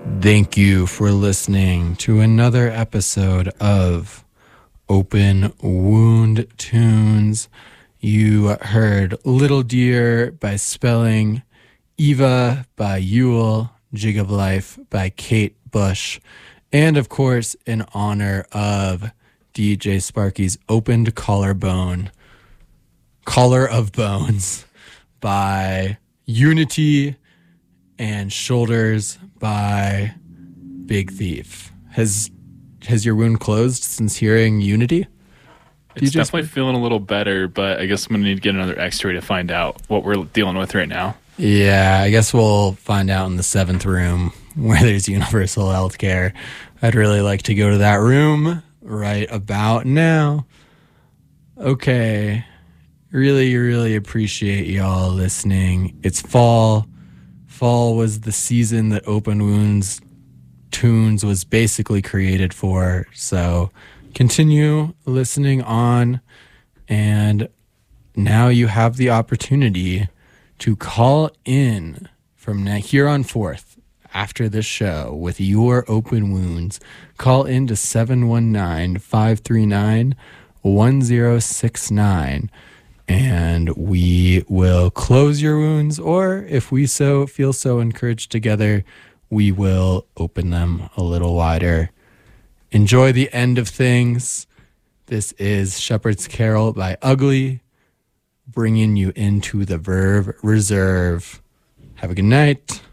Thank you for listening to another episode of Open Wound Tunes. You heard Little Deer by Spelling, Eva by Yule, Jig of Life by Kate Bush, and of course, in honor of DJ Sparky's Opened Collar of Bones by Unity, and Shoulders by Big Thief. Has your wound closed since hearing Unity? It's definitely feeling a little better, but I guess I'm going to need to get another x-ray to find out what we're dealing with right now. Yeah, I guess we'll find out in the 7th room where there's universal healthcare. I'd really like to go to that room right about now. Okay. Really appreciate y'all listening. It's fall. Fall was the season that Open Wounds Tunes was basically created for. So continue listening on. And now you have the opportunity to call in from here on forth after this show with your open wounds. Call in to 719-539-1069. And we will close your wounds, or if we feel so encouraged together, we will open them a little wider. Enjoy the end of things. This is Shepherd's Carol by Ugly, bringing you into the Verve Reserve. Have a good night.